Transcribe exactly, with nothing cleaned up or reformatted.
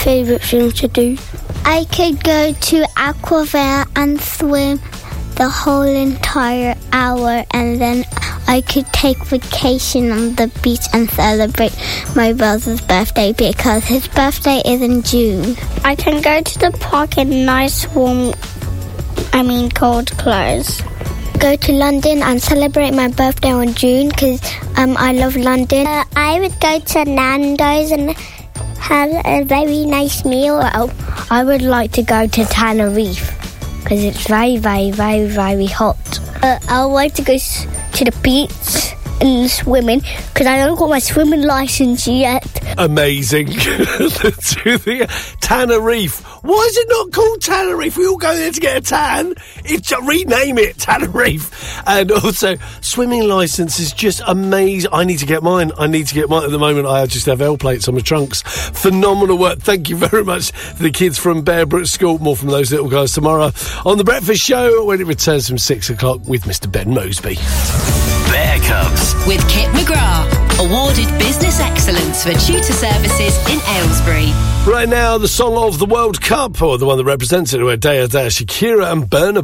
favourite thing to do. I could go to Aquaville and swim the whole entire hour, and then I could take vacation on the beach and celebrate my brother's birthday because his birthday is in June. I can go to the park in nice, warm, I mean cold clothes. Go to London and celebrate my birthday on June because um, I love London. Uh, I would go to Nando's and have a very nice meal. Well, I would like to go to Tenerife because it's very, very, very, very hot. Uh, I would like to go s- to the beach and swimming because I haven't got my swimming licence yet. Amazing. To the Tenerife. Why is it not called Tenerife? We all go there to get a tan. It's, rename it Tenerife. And also, swimming licence is just amazing. I need to get mine. I need to get mine. At the moment, I just have L plates on my trunks. Phenomenal work. Thank you very much to the kids from Bearbrook School. More from those little guys tomorrow on The Breakfast Show when it returns from six o'clock with Mister Ben Mosby. Bear Cubs with Kit McGrath, awarded Business Excellence for tutor services in Aylesbury. Right now, the song of the World Cup, or the one that represents it, where Daya Daya, Shakira and Burna